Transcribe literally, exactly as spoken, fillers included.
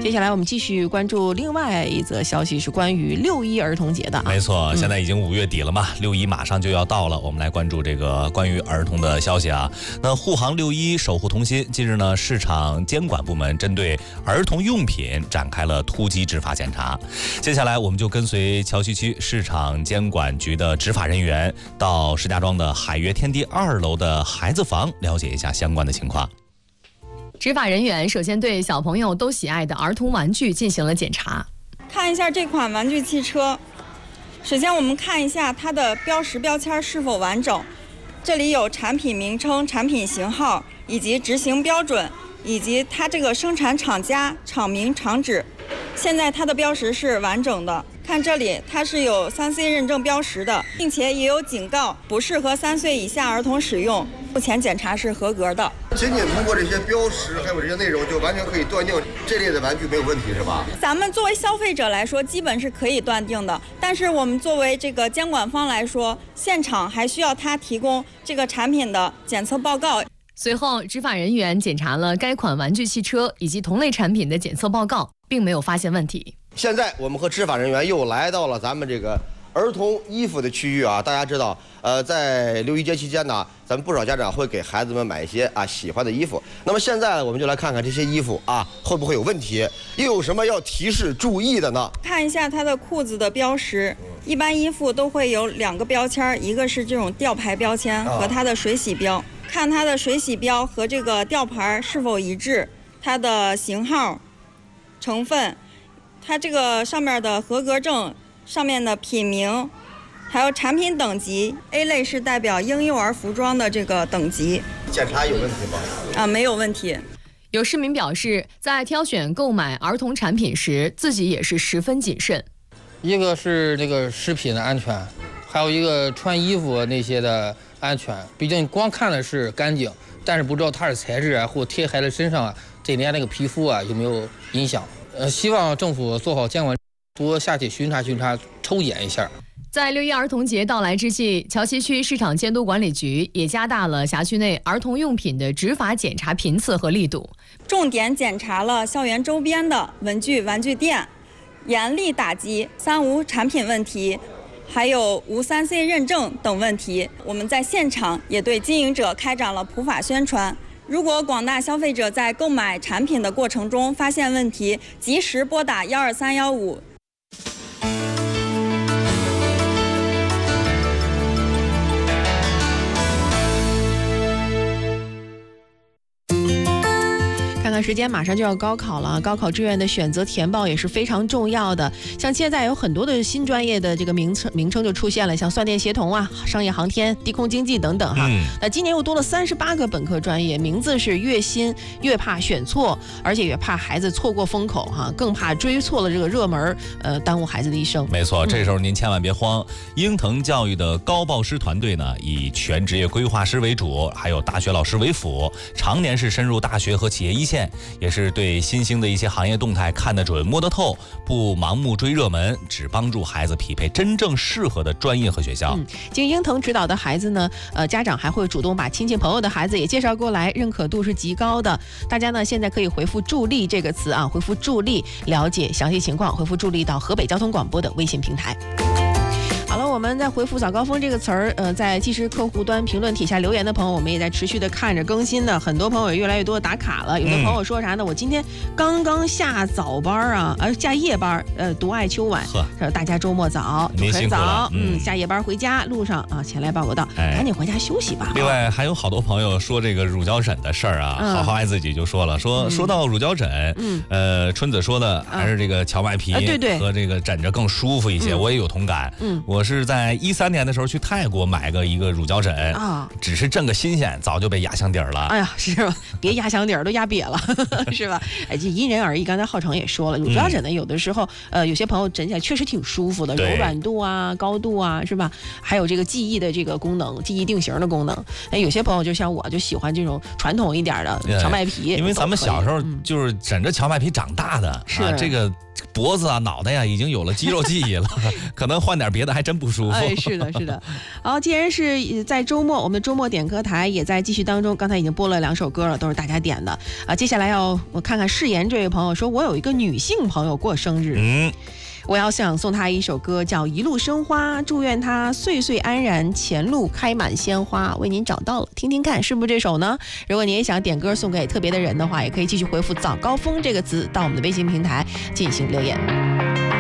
接下来我们继续关注另外一则消息，是关于六一儿童节的。 没错，现在已经五月底了嘛，六一马上就要到了，我们来关注这个关于儿童的消息啊。那护航六一，守护童心。近日呢，市场监管部门针对儿童用品展开了突击执法检查。接下来我们就跟随桥西区市场监管局的执法人员到石家庄的海悦天地二楼的孩子房了解一下相关的情况。 执法人员首先对小朋友都喜爱的儿童玩具进行了检查。 看一下这款玩具汽车，首先我们看一下它的标识标签是否完整，这里有产品名称、产品型号以及执行标准，以及它这个生产厂家、厂名、厂址。现在它的标识是完整的，看这里它是有 三 C 认证标识的，并且也有警告不适合三岁以下儿童使用。目前检查是合格的。 仅仅通过这些标识还有这些内容就完全可以断定这类的玩具没有问题，是吧？ 咱们作为消费者来说基本是可以断定的，但是我们作为这个监管方来说，现场还需要他提供这个产品的检测报告。 随后执法人员检查了该款玩具汽车以及同类产品的检测报告，并没有发现问题。 现在我们和执法人员又来到了咱们这个儿童衣服的区域啊，大家知道，呃，在六一节期间呢，咱们不少家长会给孩子们买一些啊喜欢的衣服。那么现在我们就来看看这些衣服啊会不会有问题，又有什么要提示注意的呢？ 看一下它的裤子的标识，一般衣服都会有两个标签，一个是这种吊牌标签和它的水洗标，看它的水洗标和这个吊牌是否一致，它的型号、成分，它这个上面的合格证。上面的品名，还有产品等级 ，A 类是代表婴幼儿服装的这个等级。 检查有问题吗？ 啊，没有问题。 有市民表示，在挑选购买儿童产品时，自己也是十分谨慎。 一个是这个食品的安全，还有一个穿衣服那些的安全。毕竟光看的是干净，但是不知道它是材质啊，或贴孩子身上啊，这连那个皮肤啊有没有影响？呃，希望政府做好监管。多下去巡查巡查，抽检一下。 在六一儿童节到来之际，桥西区市场监督管理局也加大了辖区内儿童用品的执法检查频次和力度， 重点检查了校园周边的文具玩具店，严厉打击三无产品问题，还有无 三 C 认证等问题。我们在现场也对经营者开展了普法宣传。如果广大消费者在购买产品的过程中发现问题，及时拨打幺二三幺五。 看看时间，马上就要高考了，高考志愿的选择填报也是非常重要的。像现在有很多的新专业的这个名称名称就出现了，像算电协同啊、商业航天、低空经济等等哈。嗯、那今年又多了三十八个本科专业，名字是越新越怕选错，而且也怕孩子错过风口哈，更怕追错了这个热门，呃，耽误孩子的一生。 没错，这时候您千万别慌。嗯、鹰腾教育的高报师团队呢，以全职业规划师为主，还有大学老师为辅，常年是深入大学和企业一线。也是对新兴的一些行业动态看得准摸得透，不盲目追热门，只帮助孩子匹配真正适合的专业和学校。嗯， 经鹰腾指导的孩子呢，呃，家长还会主动把亲戚朋友的孩子也介绍过来，认可度是极高的。大家呢现在可以回复助力这个词啊，回复助力了解详细情况，回复助力到河北交通广播的微信平台。好了，我们在回复早高峰这个词儿，呃，在即时客户端评论帖下留言的朋友，我们也在持续的看着更新的，很多朋友也越来越多的打卡了。有的朋友说啥呢？嗯、我今天刚刚下早班啊，呃，下夜班，呃，独爱秋晚，大家周末早，很早，嗯，下夜班回家路上啊，前来报个到，哎、赶紧回家休息吧。 另外还有好多朋友说这个乳胶枕的事儿啊，嗯、好好爱自己就说了，说、嗯、说到乳胶枕，嗯，呃，春子说的还是这个荞麦皮， 嗯、对对， 和这个枕着更舒服一些，嗯、我也有同感，嗯，我是在一三年的时候去泰国买个一个乳胶枕啊，只是挣个新鲜，早就被压箱底儿了。 哎呀，是吧？别压箱底儿，都压瘪了，是吧？哎，这因人而异。刚才浩成也说了，乳胶枕呢，有的时候，呃，有些朋友枕起来确实挺舒服的，柔软度啊、高度啊，是吧？还有这个记忆的这个功能，记忆定型的功能。哎，有些朋友就像我，就喜欢这种传统一点的荞麦皮， 因为咱们小时候就是枕着荞麦皮长大的， 是啊，这个脖子啊、脑袋呀、啊、已经有了肌肉记忆了，可能换点别的还真不舒服。 舒服。 哎，是的，是的。好，既然是在周末，我们的周末点歌台也在继续当中。刚才已经播了两首歌了，都是大家点的啊。接下来要我看看誓言这位朋友说，我有一个女性朋友过生日， 嗯。 我要想送她一首歌，叫《一路生花》，祝愿她岁岁安然，前路开满鲜花。为您找到了，听听看是不是这首呢？如果你也想点歌送给特别的人的话，也可以继续回复早高峰这个词到我们的微信平台进行留言。